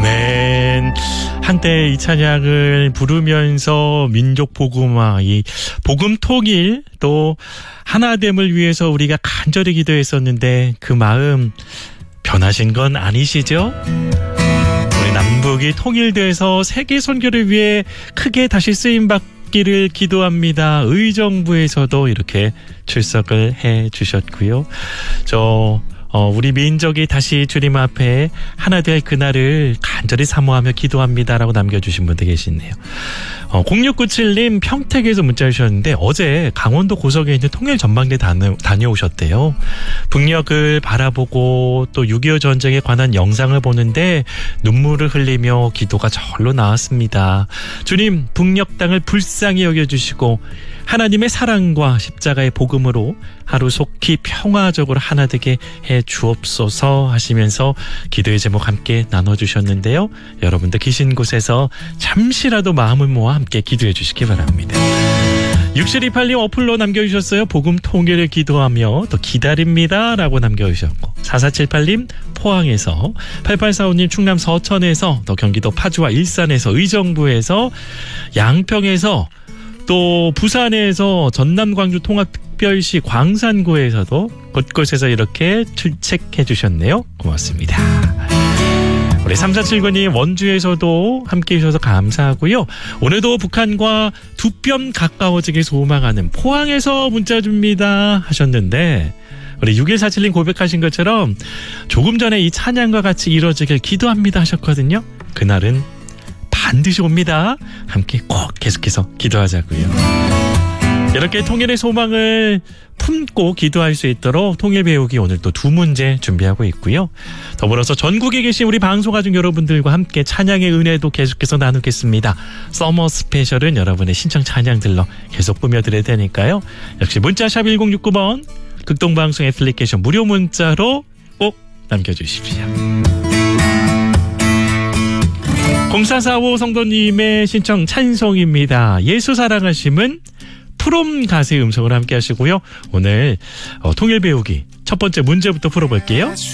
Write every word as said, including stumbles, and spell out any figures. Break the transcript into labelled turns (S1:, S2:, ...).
S1: 아멘. 한때 이 찬양을 부르면서 민족 복음화, 이 복음 통일 또 하나됨을 위해서 우리가 간절히 기도했었는데 그 마음 변하신 건 아니시죠? 우리 남북이 통일돼서 세계 선교를 위해 크게 다시 쓰임받기를 기도합니다. 의정부에서도 이렇게 출석을 해 주셨고요. 저 어, 우리 민족이 다시 주님 앞에 하나 될 그날을 간절히 사모하며 기도합니다라고 남겨주신 분들 계시네요. 어, 공육구칠 님 평택에서 문자 주셨는데 어제 강원도 고성에 있는 통일전망대 다녀, 다녀오셨대요. 북녘을 바라보고 또 육이오 전쟁에 관한 영상을 보는데 눈물을 흘리며 기도가 절로 나왔습니다. 주님, 북녘 땅을 불쌍히 여겨주시고 하나님의 사랑과 십자가의 복음으로 하루 속히 평화적으로 하나 되게 해 주옵소서 하시면서 기도의 제목 함께 나눠주셨는데요. 여러분들 계신 곳에서 잠시라도 마음을 모아 함께 기도해 주시기 바랍니다. 육칠이팔 님 어플로 남겨주셨어요. 복음 통일을 기도하며 또 기다립니다 라고 남겨주셨고, 사사칠팔 님 포항에서, 팔팔사오 님 충남 서천에서, 또 경기도 파주와 일산에서, 의정부에서, 양평에서, 또 부산에서, 전남 광주 통합특별시 광산구에서도 곳곳에서 이렇게 출첵해 주셨네요. 고맙습니다. 우리 삼사칠구 님 원주에서도 함께해 주셔서 감사하고요. 오늘도 북한과 두 뼘 가까워지길 소망하는 포항에서 문자 줍니다 하셨는데, 우리 육일사칠 님 고백하신 것처럼 조금 전에 이 찬양과 같이 이루어지길 기도합니다 하셨거든요. 그날은 반드시 옵니다. 함께 꼭 계속해서 기도하자고요. 이렇게 통일의 소망을 품고 기도할 수 있도록 통일 배우기 오늘 또 두 문제 준비하고 있고요. 더불어서 전국에 계신 우리 방송가족 여러분들과 함께 찬양의 은혜도 계속해서 나누겠습니다. 서머 스페셜은 여러분의 신청 찬양들로 계속 꾸며드릴 테니까요. 역시 문자샵 일공육구 번 극동방송 애플리케이션 무료 문자로 꼭 남겨주십시오. 공사사오 성도님의 신청 찬송입니다. 예수 사랑하심은 프롬 가수의 음성을 함께 하시고요. 오늘 어, 통일 배우기 첫 번째 문제부터 풀어볼게요.